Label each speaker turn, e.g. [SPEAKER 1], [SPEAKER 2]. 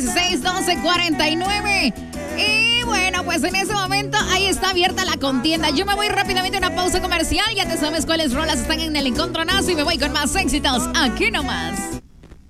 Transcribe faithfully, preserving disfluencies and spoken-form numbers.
[SPEAKER 1] seis doce cuarenta y nueve. Y bueno, pues en ese momento ahí está abierta la contienda. Yo me voy rápidamente a una pausa comercial. Ya te sabes cuáles rolas están en el encontronazo y me voy con más éxitos aquí nomás.